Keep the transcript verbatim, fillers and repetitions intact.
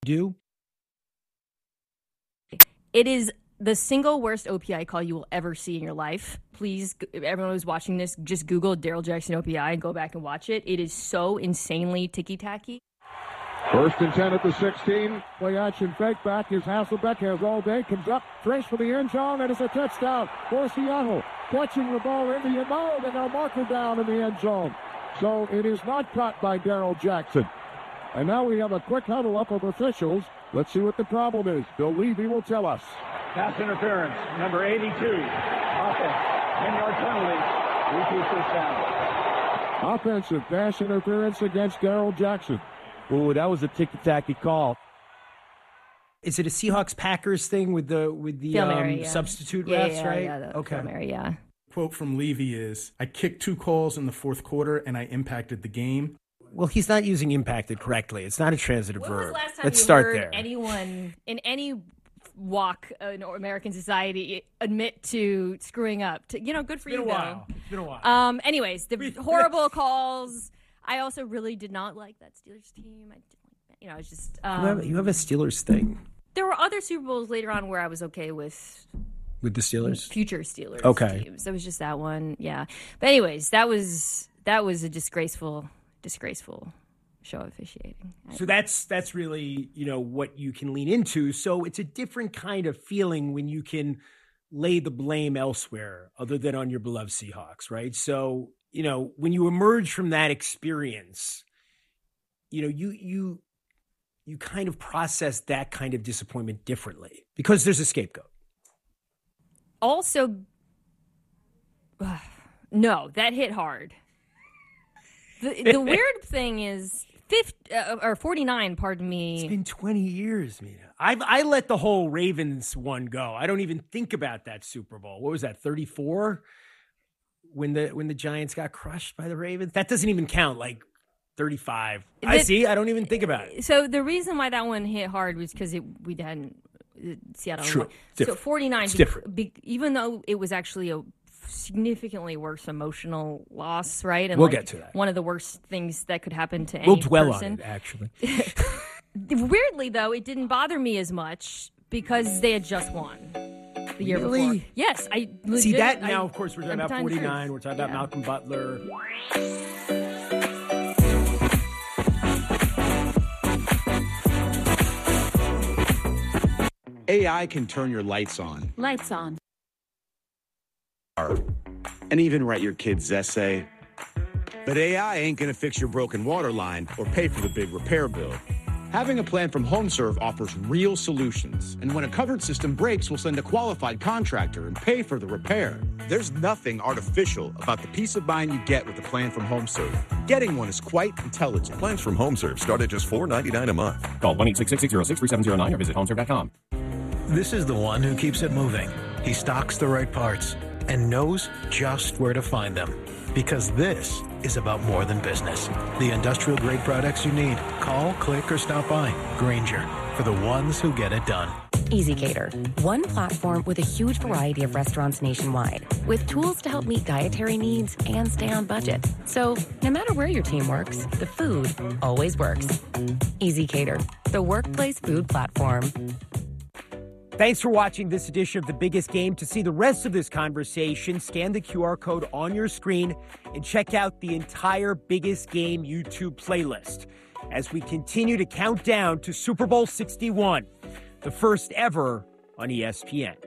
Do? It is the single worst O P I call you will ever see in your life. Please, everyone who's watching this, just Google Darrell Jackson O P I and go back and watch it. It is so insanely ticky-tacky. First and ten at the sixteen. Play action fake back is Hasselbeck, has all day, comes up, trace for the end zone, and it's a touchdown for Seattle. Clutching the ball in the end zone, and they'll mark her down in the end zone. So it is not caught by Darrell Jackson. And now we have a quick huddle up of officials. Let's see what the problem is. Bill Levy will tell us. Pass interference, number eighty-two. Offense, ten-yard penalty, repeat first down. Offensive pass interference against Darrell Jackson. Ooh, that was a ticky-tacky call. Is it a Seahawks-Packers thing with the with the um, Mary, yeah. substitute yeah, refs, yeah, right? Yeah, the okay. Mary, yeah. Quote from Levy is, I kicked two calls in the fourth quarter and I impacted the game. Well, he's not using impacted correctly. It's not a transitive when verb. Was the last time Let's you start heard there. Anyone in any walk in American society admit to screwing up? To, you know, good for It's you, been a though. while. It's been a while. Um. Anyways, the horrible calls. I also really did not like that Steelers team. I didn't like that. You know, it's just. Um, you, have, you have a Steelers thing there were other Super Bowls later on where I was okay with. with the Steelers. Future Steelers. Okay. Teams. It was just that one. Yeah. But anyways, that was that was a disgraceful, disgraceful. show officiating. So that's that's really, you know, what you can lean into. So it's a different kind of feeling when you can lay the blame elsewhere other than on your beloved Seahawks, right? So, you know, when you emerge from that experience, you know, you you you kind of process that kind of disappointment differently because there's a scapegoat. Also, uh, no, that hit hard. The, the weird thing is, fifty, uh, or forty-nine, pardon me. It's been twenty years, Mina. I've I let the whole Ravens one go. I don't even think about that Super Bowl. What was that, thirty-four? When the when the Giants got crushed by the Ravens? That doesn't even count, like thirty-five. The, I see. I don't even think about it. So the reason why that one hit hard was because it we hadn't uh, Seattle. True. So forty-nine, it's be, different. Be, even though it was actually a significantly worse emotional loss, right? And we'll like get to that. One of the worst things that could happen to any We'll dwell person. on it, actually. Weirdly, though, it didn't bother me as much because they had just won the year really? before. Yes, I legit, see that now. I, Of course, we're talking I'm about forty-nine. We're talking about yeah. Malcolm Butler. A I can turn your lights on. Lights on. And even write your kid's essay. But A I ain't gonna fix your broken water line or pay for the big repair bill. Having a plan from HomeServe offers real solutions. And when a covered system breaks, we'll send a qualified contractor and pay for the repair. There's nothing artificial about the peace of mind you get with a plan from HomeServe. Getting one is quite intelligent. Plans from HomeServe start at just four dollars and ninety-nine cents a month. Call one eight six six, six zero six, three seven zero nine or visit homeserve dot com. This is the one who keeps it moving. He stocks the right parts and knows just where to find them. Because this is about more than business. The industrial-grade products you need. Call, click, or stop by. Grainger, for the ones who get it done. EasyCater, one platform with a huge variety of restaurants nationwide, with tools to help meet dietary needs and stay on budget. So, no matter where your team works, the food always works. EasyCater, the workplace food platform. Thanks for watching this edition of The Biggest Game. To see the rest of this conversation, scan the Q R code on your screen and check out the entire Biggest Game YouTube playlist as we continue to count down to Super Bowl sixty-one, the first ever on E S P N.